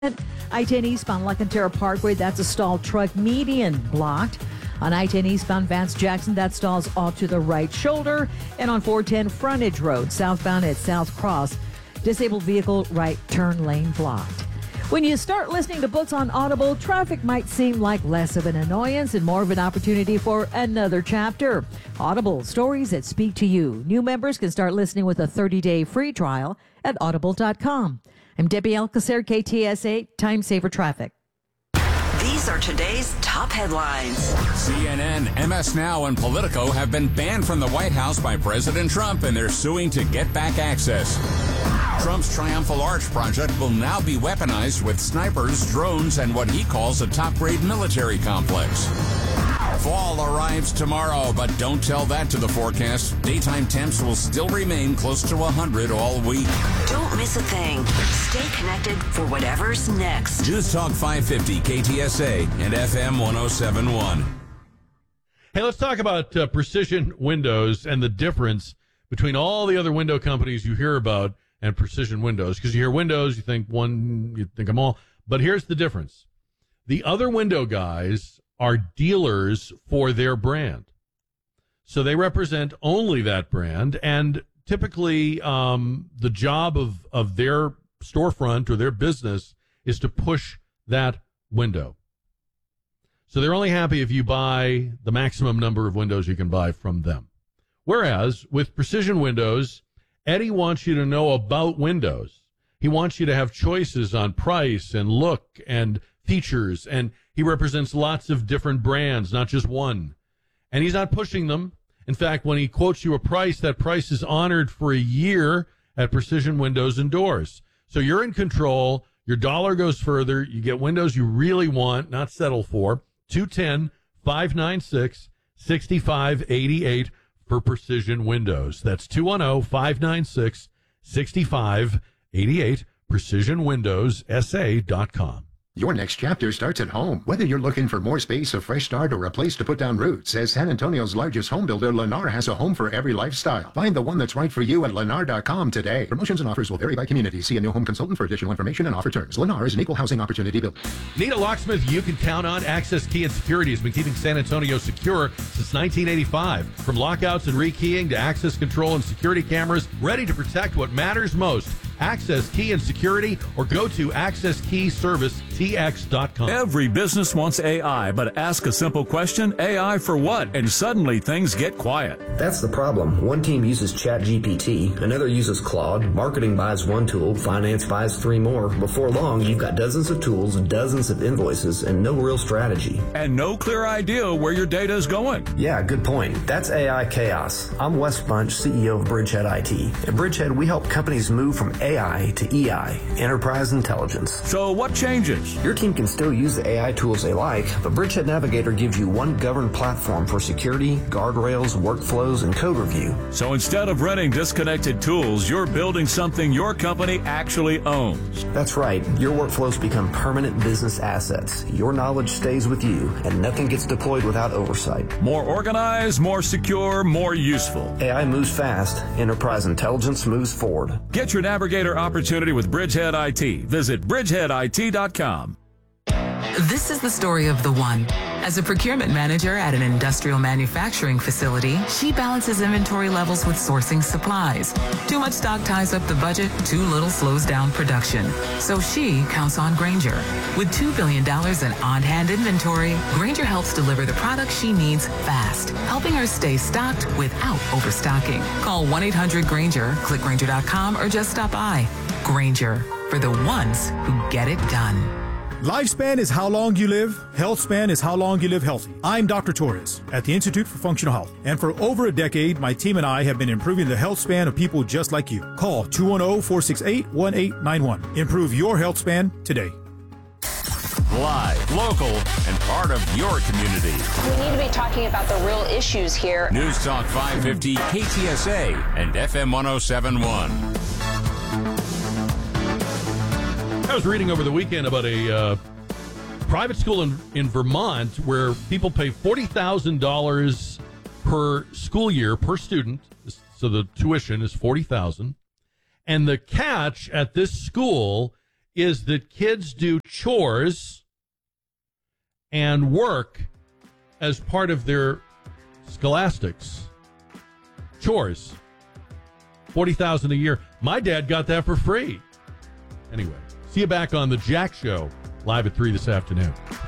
I-10 eastbound LaCantera Parkway, that's a stalled truck, median blocked. On I-10 eastbound Vance Jackson, that stalls off to the right shoulder. And on 410 Frontage Road, southbound at South Cross, disabled vehicle right turn lane blocked. When you start listening to books on Audible, traffic might seem like less of an annoyance and more of an opportunity for another chapter. Audible, stories that speak to you. New members can start listening with a 30-day free trial at audible.com. I'm Debbie Alcacer, KTSA, Time Saver Traffic. These are today's top headlines. CNN, MS Now, and Politico have been banned from the White House by President Trump, and they're suing to get back access. Trump's Triumphal Arch project will now be weaponized with snipers, drones, and what he calls a top-grade military complex. Fall arrives tomorrow, but don't tell that to the forecast. Daytime temps will still remain close to 100 all week. Don't miss a thing. Stay connected for whatever's next. News Talk 550, KTSA, and FM 1071. Hey, let's talk about Precision Windows and the difference between all the other window companies you hear about and Precision Windows. Because you hear Windows, you think one, you think them all. But here's the difference. The other window guys are dealers for their brand. So they represent only that brand, and typically the job of their storefront or their business is to push that window. So they're only happy if you buy the maximum number of windows you can buy from them. Whereas with Precision Windows, Eddie wants you to know about windows. He wants you to have choices on price and look and features, and he represents lots of different brands, not just one. And he's not pushing them. In fact, when he quotes you a price, that price is honored for a year at Precision Windows and Doors. So you're in control. Your dollar goes further. You get windows you really want, not settle for. 210-596-6588 for Precision Windows. That's 210-596-6588, PrecisionWindowsSA.com. Your next chapter starts at home. Whether you're looking for more space, a fresh start, or a place to put down roots, as San Antonio's largest home builder, Lennar has a home for every lifestyle. Find the one that's right for you at Lennar.com today. Promotions and offers will vary by community. See a new home consultant for additional information and offer terms. Lennar is an equal housing opportunity builder. Need a locksmith you can count on? Access Key and Security has been keeping San Antonio secure since 1985. From lockouts and rekeying to access control and security cameras, ready to protect what matters most. Access Key and Security, or go to AccessKeyServiceTX.com. Every business wants AI, but ask a simple question, AI for what? And suddenly things get quiet. That's the problem. One team uses ChatGPT, another uses Claude, marketing buys one tool, finance buys three more. Before long, you've got dozens of tools, dozens of invoices, and no real strategy. And no clear idea where your data is going. Yeah, good point. That's AI chaos. I'm Wes Bunch, CEO of Bridgehead IT. At Bridgehead, we help companies move from AI to EI, Enterprise Intelligence. So what changes? Your team can still use the AI tools they like, but Bridgehead Navigator gives you one governed platform for security, guardrails, workflows, and code review. So instead of renting disconnected tools, you're building something your company actually owns. That's right. Your workflows become permanent business assets. Your knowledge stays with you, and nothing gets deployed without oversight. More organized, more secure, more useful. AI moves fast. Enterprise Intelligence moves forward. Get your Navigator opportunity with Bridgehead IT. Visit bridgeheadit.com. This is the story of the one. As a procurement manager at an industrial manufacturing facility, she balances inventory levels with sourcing supplies. Too much stock ties up the budget, too little slows down production. So she counts on Grainger. With $2 billion in on-hand inventory, Grainger helps deliver the products she needs fast, helping her stay stocked without overstocking. Call 1-800-GRAINGER, click Grainger.com, or just stop by. Grainger, for the ones who get it done. Lifespan is how long you live. Health span is how long you live healthy. I'm Dr. Torres at the Institute for Functional Health. And for over a decade, my team and I have been improving the health span of people just like you. Call 210-468-1891. Improve your health span today. Live, local, and part of your community. We need to be talking about the real issues here. News Talk 550, KTSA, and FM 1071. I was reading over the weekend about a private school in Vermont where people pay $40,000 per school year per student. So the tuition is $40,000. And the catch at this school is that kids do chores and work as part of their scholastics. Chores. $40,000 a year. My dad got that for free. Anyway, see you back on the Jack Show live at 3 this afternoon.